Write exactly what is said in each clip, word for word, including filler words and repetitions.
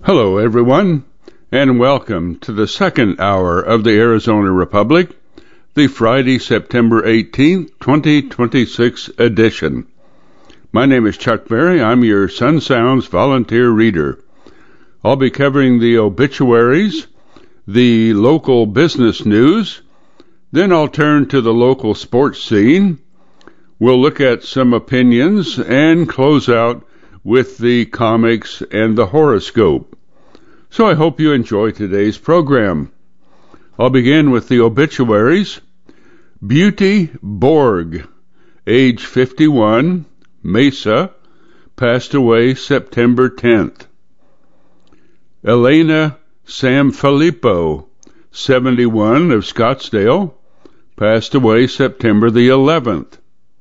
Hello, everyone, and welcome to the second hour of the Arizona Republic, the Friday, September eighteenth, twenty twenty-six edition. My name is Chuck Berry. I'm your Sun Sounds volunteer reader. I'll be covering the obituaries, the local business news, then I'll turn to the local sports scene. We'll look at some opinions and close out with the comics and the horoscope. So I hope you enjoy today's program. I'll begin with the obituaries. Beauty Borg, age fifty-one, Mesa, passed away September tenth. Elena Sanfilippo, seventy-one, of Scottsdale, passed away September the eleventh.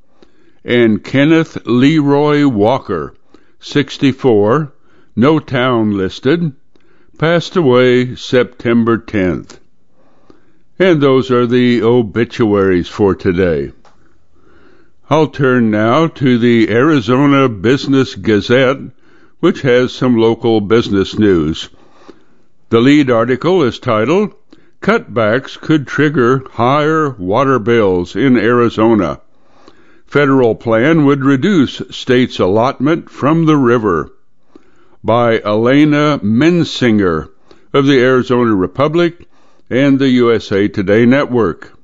And Kenneth Leroy Walker, sixty-four, no town listed, passed away September tenth. And those are the obituaries for today. I'll turn now to the Arizona Business Gazette, which has some local business news. The lead article is titled, Cutbacks Could Trigger Higher Water Bills in Arizona. Federal plan would reduce state's allotment from the river. By Elena Mensinger of the Arizona Republic and the U S A Today Network.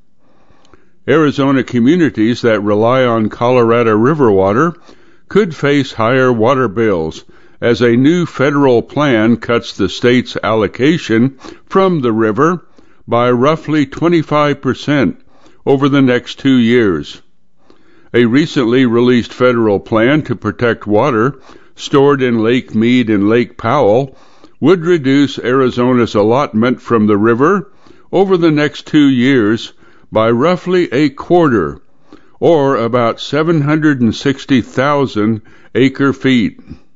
Arizona communities that rely on Colorado River water could face higher water bills as a new federal plan cuts the state's allocation from the river by roughly twenty-five percent over the next two years. A recently released federal plan to protect water stored in Lake Mead and Lake Powell would reduce Arizona's allotment from the river over the next two years by roughly a quarter, or about seven hundred sixty thousand acre feet.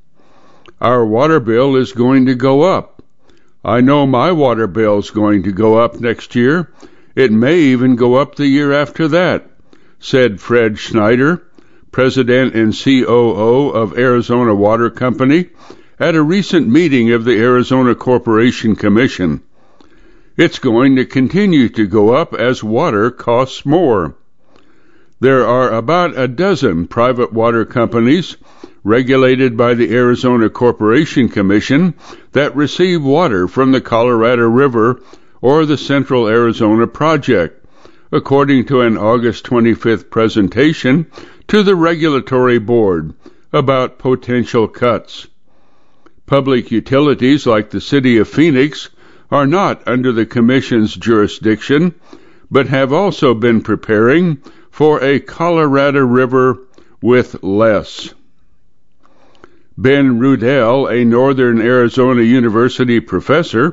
Our water bill is going to go up. I know my water bill is going to go up next year. It may even go up the year after that, said Fred Schneider, President and C O O of Arizona Water Company, at a recent meeting of the Arizona Corporation Commission. It's going to continue to go up as water costs more. There are about a dozen private water companies regulated by the Arizona Corporation Commission that receive water from the Colorado River or the Central Arizona Project, according to an August twenty-fifth presentation to the Regulatory Board about potential cuts. Public utilities like the City of Phoenix are not under the Commission's jurisdiction, but have also been preparing for a Colorado River with less. Ben Rudell, a Northern Arizona University professor